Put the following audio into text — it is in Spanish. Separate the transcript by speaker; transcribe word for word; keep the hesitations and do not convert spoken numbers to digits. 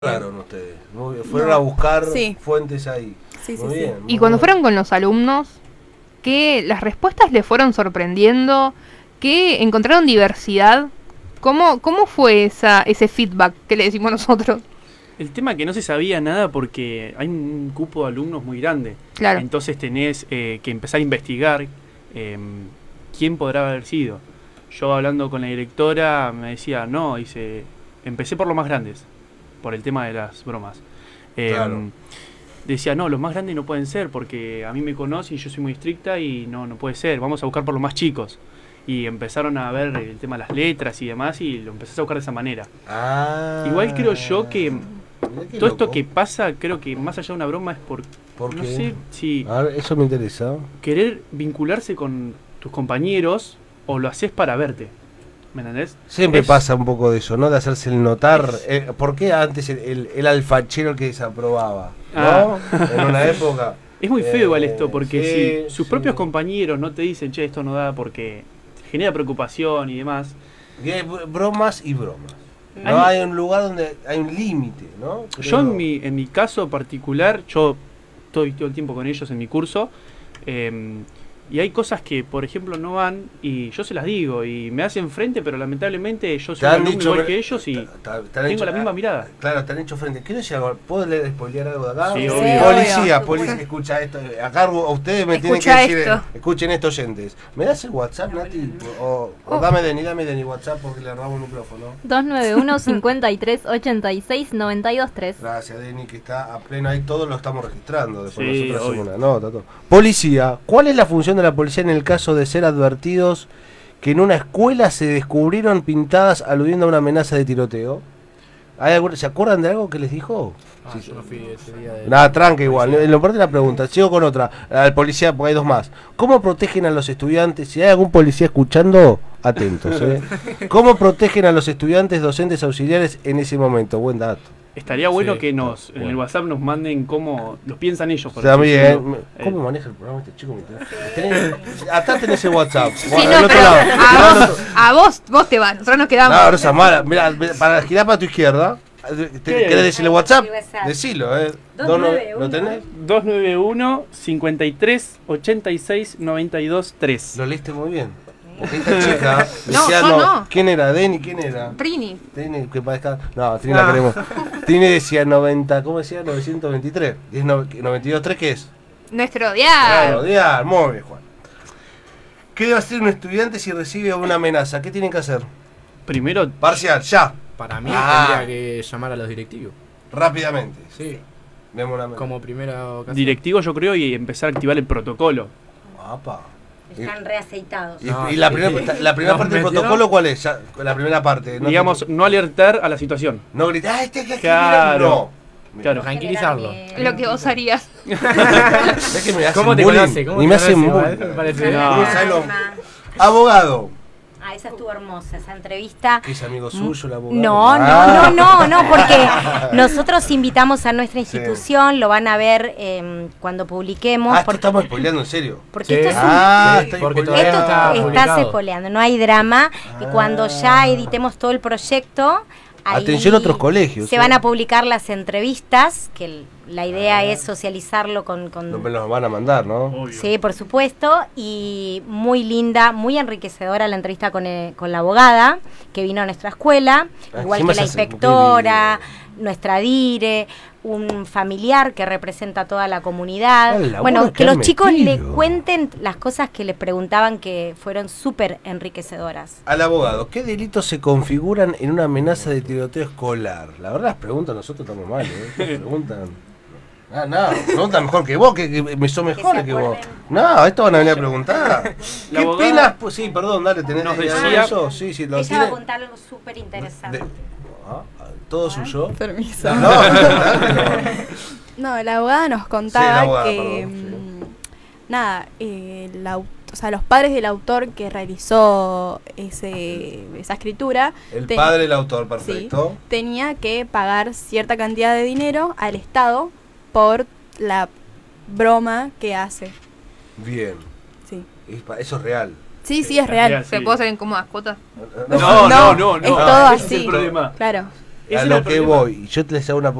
Speaker 1: Fueron ustedes, muy bien. Fueron no. a buscar sí. fuentes ahí.
Speaker 2: Sí, sí,
Speaker 1: muy
Speaker 2: sí.
Speaker 1: bien,
Speaker 2: Y
Speaker 1: muy
Speaker 2: cuando
Speaker 1: bien.
Speaker 2: fueron con los alumnos, que las respuestas les fueron sorprendiendo, que encontraron diversidad. ¿Cómo, cómo fue esa, ese feedback que le decimos nosotros?
Speaker 3: El tema que no se sabía nada porque hay un cupo de alumnos muy grande.
Speaker 2: Claro.
Speaker 3: Entonces tenés eh, que empezar a investigar eh, quién podrá haber sido. Yo hablando con la directora me decía, no, dice, empecé por los más grandes, por el tema de las bromas. Eh,
Speaker 1: Claro.
Speaker 3: Decía, no, los más grandes no pueden ser porque a mí me conocen y yo soy muy estricta y no, no puede ser, vamos a buscar por los más chicos. Y empezaron a ver el tema de las letras y demás y lo empecé a buscar de esa manera.
Speaker 1: Ah,
Speaker 3: Igual creo yo que todo
Speaker 1: loco.
Speaker 3: esto que pasa, creo que más allá de una broma es por,
Speaker 1: ¿Por
Speaker 3: no
Speaker 1: qué?
Speaker 3: sé si
Speaker 1: A ver, eso me interesa.
Speaker 3: querer vincularse con tus compañeros o lo haces para verte. ¿Me entendés?
Speaker 1: Siempre
Speaker 3: Es-
Speaker 1: pasa un poco de eso, ¿no? De hacerse el notar. Eh, ¿Por qué antes el, el, el alfachero el que desaprobaba? ¿No?
Speaker 3: Ah.
Speaker 1: En una época.
Speaker 3: Es muy feo
Speaker 1: Eh,
Speaker 3: igual esto, porque
Speaker 1: sí,
Speaker 3: si sus
Speaker 1: sí.
Speaker 3: propios compañeros no te dicen, che, esto no da porque genera preocupación y demás.
Speaker 1: Y hay br- bromas y bromas.
Speaker 3: Hay-
Speaker 1: No hay un lugar donde hay un límite, ¿no? Creo.
Speaker 3: Yo en mi, en mi caso particular, yo estoy todo el tiempo con ellos en mi curso, eh, y hay cosas que, por ejemplo, no van y yo se las digo y me hacen frente, pero lamentablemente yo soy
Speaker 1: Te
Speaker 3: un
Speaker 1: han
Speaker 3: alumno
Speaker 1: dicho
Speaker 3: igual
Speaker 1: que-
Speaker 3: que ellos y
Speaker 1: te- te- te han
Speaker 3: tengo
Speaker 1: hecho-
Speaker 3: la misma
Speaker 1: ah,
Speaker 3: mirada.
Speaker 1: Claro, te han hecho frente. ¿Quiero decir algo? ¿Puedo leer, spoilear algo de acá?
Speaker 3: Sí,
Speaker 2: obvio.
Speaker 1: Policía,
Speaker 2: Obvio.
Speaker 1: policía, escucha esto. A cargo, a ustedes me tienen que
Speaker 2: Escucha
Speaker 1: decir.
Speaker 2: esto.
Speaker 1: Escuchen esto, oyentes. ¿Me das el WhatsApp, Nati? O, o
Speaker 2: Oh.
Speaker 1: dame Deni, dame Deni WhatsApp porque le robamos el micrófono.
Speaker 4: dos nueve uno, cincuenta y tres, ochenta y seis, noventa y dos tres.
Speaker 1: Gracias, Deni, que está a pleno ahí. Todos lo estamos registrando. Después
Speaker 3: Sí,
Speaker 1: nosotros hacemos
Speaker 3: obvio.
Speaker 1: una nota. Todo. Policía, ¿cuál es la función de la policía en el caso de ser advertidos que en una escuela se descubrieron pintadas aludiendo a una amenaza de tiroteo? ¿Hay algún- ¿Se acuerdan de algo que les dijo?
Speaker 5: Ah, yo no fui ese día de...
Speaker 1: Nada, tranca igual. Lo importante es la pregunta. Sigo con otra. Al policía, porque hay dos más. ¿Cómo protegen a los estudiantes? Si hay algún policía escuchando, atentos. ¿eh? ¿Cómo protegen a los estudiantes, docentes, auxiliares en ese momento? Buen dato.
Speaker 3: Estaría bueno
Speaker 5: Sí,
Speaker 3: que nos en el
Speaker 1: bueno.
Speaker 3: WhatsApp nos manden cómo los piensan ellos. por así
Speaker 1: También.
Speaker 3: decirlo.
Speaker 1: ¿Cómo
Speaker 3: Eh,
Speaker 1: maneja el programa este chico? Tenés- Acá tenés el WhatsApp.
Speaker 2: Sí,
Speaker 1: Bueno,
Speaker 2: no,
Speaker 1: del otro
Speaker 2: pero
Speaker 1: lado.
Speaker 2: a
Speaker 1: No,
Speaker 2: vos,
Speaker 1: no,
Speaker 2: a vos, vos te vas, nosotros nos quedamos.
Speaker 1: no, no seas mala. Mirá, para girar para tu izquierda. ¿Te-
Speaker 3: ¿Qué?
Speaker 1: ¿Querés decirle WhatsApp?
Speaker 4: Sí, WhatsApp.
Speaker 1: Decilo, ¿eh?
Speaker 4: dos
Speaker 1: Dos
Speaker 4: nueve
Speaker 1: no-
Speaker 4: uno.
Speaker 1: ¿Lo tenés?
Speaker 3: dos nueve uno, cincuenta y tres, ochenta y seis, noventa y dos, tres.
Speaker 1: Lo leíste muy bien. Porque esta chica
Speaker 2: No,
Speaker 1: decía,
Speaker 2: yo
Speaker 1: no,
Speaker 2: no.
Speaker 1: ¿quién era? Deni, ¿quién era?
Speaker 2: Trini.
Speaker 1: Trini, que parezca. No, Trini la queremos. Trini decía noventa, ¿cómo decía? novecientos veintitrés. ¿Y es no- noventa y dos tres qué es?
Speaker 2: Nuestro
Speaker 1: Claro,
Speaker 2: diario.
Speaker 1: diar, muy bien, Juan. ¿Qué debe hacer un estudiante si recibe una amenaza? ¿Qué tienen que hacer?
Speaker 3: Primero,
Speaker 1: Parcial, ya.
Speaker 5: Para mí
Speaker 1: Ah.
Speaker 5: tendría que llamar a los directivos.
Speaker 1: Rápidamente.
Speaker 5: Sí,
Speaker 1: Vemos una amenaza.
Speaker 5: como primera ocasión.
Speaker 3: directivo yo creo y empezar a activar el protocolo.
Speaker 1: Apa. Y,
Speaker 4: Están reaceitados.
Speaker 1: y-
Speaker 5: No,
Speaker 1: y la
Speaker 5: sí.
Speaker 1: primera, la primera
Speaker 5: Nos
Speaker 1: parte del
Speaker 5: metieron-
Speaker 1: protocolo, ¿cuál es? Ya, la primera parte. No
Speaker 3: Digamos,
Speaker 1: te-
Speaker 3: no alertar a la situación.
Speaker 1: no gritar, ¡ay, este que
Speaker 3: Claro.
Speaker 1: No.
Speaker 3: Claro.
Speaker 5: Tranquilizarlo.
Speaker 2: Lo que vos harías.
Speaker 1: Es que me hacen
Speaker 5: ¿Cómo te
Speaker 1: bullying,
Speaker 5: conoce? ¿Cómo
Speaker 1: y
Speaker 5: te
Speaker 1: me hacen
Speaker 5: conoce,
Speaker 1: bullying.
Speaker 5: igual? Me parece-
Speaker 3: No.
Speaker 1: No sabe lo- Abogado.
Speaker 4: Ah, esa estuvo hermosa, esa entrevista.
Speaker 1: ¿Que es amigo suyo el abogado?
Speaker 4: No, no,
Speaker 1: Ah.
Speaker 4: no, no, no, porque nosotros invitamos a nuestra institución, lo van a ver eh, cuando publiquemos.
Speaker 1: Ah, esto
Speaker 4: porque
Speaker 1: estamos spoileando en serio.
Speaker 4: porque
Speaker 5: Sí.
Speaker 4: esto es un
Speaker 1: Ah,
Speaker 5: Sí,
Speaker 1: está
Speaker 5: porque
Speaker 1: spoileando.
Speaker 5: todavía
Speaker 4: Esto
Speaker 5: no está
Speaker 4: está
Speaker 5: publicado.
Speaker 4: spoileando, no hay drama. Y cuando ya editemos todo el proyecto, ahí
Speaker 1: Atención a otros colegios,
Speaker 4: se
Speaker 1: ¿eh?
Speaker 4: van a publicar las entrevistas, que el- la idea
Speaker 1: Ah.
Speaker 4: es socializarlo con... con
Speaker 1: No me los van a mandar, ¿no?
Speaker 3: Obvio.
Speaker 4: Sí, por supuesto, y muy linda, muy enriquecedora la entrevista con, eh, con la abogada que vino a nuestra escuela,
Speaker 1: Ah,
Speaker 4: igual
Speaker 1: encima
Speaker 4: que la
Speaker 1: se hace-
Speaker 4: inspectora,
Speaker 1: qué
Speaker 4: nuestra dire, un familiar que representa a toda la comunidad.
Speaker 1: Ah, el laburo
Speaker 4: Bueno,
Speaker 1: que
Speaker 4: que los
Speaker 1: han
Speaker 4: chicos le
Speaker 1: metido.
Speaker 4: cuenten las cosas que les preguntaban que fueron súper enriquecedoras.
Speaker 1: Al abogado, ¿qué delitos se configuran en una amenaza de tiroteo escolar? La verdad, las preguntas nosotros estamos mal, ¿eh? Preguntan. Ah, no, preguntan mejor que vos, que, que me son mejores
Speaker 4: se
Speaker 1: que vos.
Speaker 4: acuerden.
Speaker 1: No, esto van a venir a preguntar.
Speaker 3: La
Speaker 1: ¿Qué
Speaker 3: abogada
Speaker 1: penas? Pues sí, perdón, dale, tenés
Speaker 3: nos
Speaker 1: eh,
Speaker 3: decía-
Speaker 1: eso. Sí, sí, lo
Speaker 4: Ella
Speaker 1: tiene.
Speaker 4: va a contar algo súper interesante.
Speaker 1: De- ah, todo suyo.
Speaker 6: Permiso.
Speaker 1: No, dale,
Speaker 6: No, la abogada nos
Speaker 1: Sí,
Speaker 6: contaba
Speaker 1: la abogada,
Speaker 6: que,
Speaker 1: perdón,
Speaker 6: mm, nada, eh, la au- o sea, los padres del autor que realizó ese, esa escritura
Speaker 1: no. El
Speaker 6: ten-
Speaker 1: padre del autor, perfecto.
Speaker 6: tenía que pagar cierta cantidad de dinero al Estado por la broma que hace.
Speaker 1: Bien.
Speaker 6: Sí,
Speaker 1: Es pa- Eso es real.
Speaker 6: sí, sí, es real.
Speaker 3: real.
Speaker 2: ¿Se
Speaker 3: Sí.
Speaker 2: puede hacer en cómodas cuotas?
Speaker 3: No, no, no, no.
Speaker 6: es todo
Speaker 3: ese es
Speaker 6: así.
Speaker 3: el problema.
Speaker 6: Claro.
Speaker 3: Ese
Speaker 1: a
Speaker 3: era
Speaker 1: lo
Speaker 3: el
Speaker 1: que
Speaker 3: problema.
Speaker 1: voy, yo te les hago una